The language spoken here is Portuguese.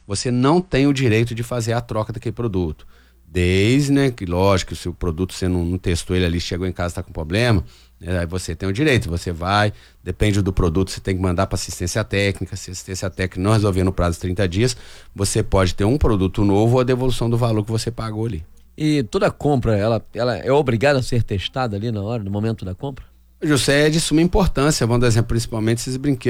você não tem o direito de fazer a troca daquele produto. Desde, né, que lógico, se o produto você não testou ele ali, chegou em casa e está com problema, aí você tem o direito, você vai, depende do produto, você tem que mandar para assistência técnica. Se a assistência técnica não resolver no prazo de 30 dias, você pode ter um produto novo ou a devolução do valor que você pagou ali. E toda compra, ela é obrigada a ser testada ali na hora, no momento da compra? José, é de suma importância, vamos dar exemplo, principalmente esses brinquedos